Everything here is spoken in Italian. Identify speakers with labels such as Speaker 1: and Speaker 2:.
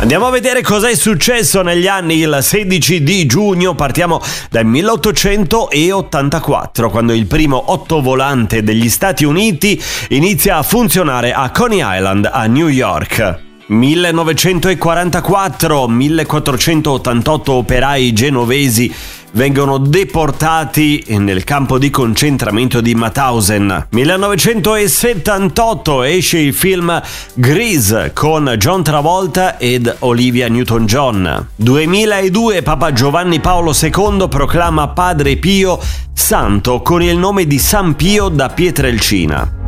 Speaker 1: Andiamo a vedere cosa è successo negli anni. Il 16 di giugno partiamo dal 1884, quando il primo ottovolante degli Stati Uniti inizia a funzionare a Coney Island a New York. 1944, 1488 operai genovesi vengono deportati nel campo di concentramento di Mauthausen. 1978 esce il film Grease con John Travolta ed Olivia Newton-John. 2002 Papa Giovanni Paolo II proclama Padre Pio santo con il nome di San Pio da Pietrelcina.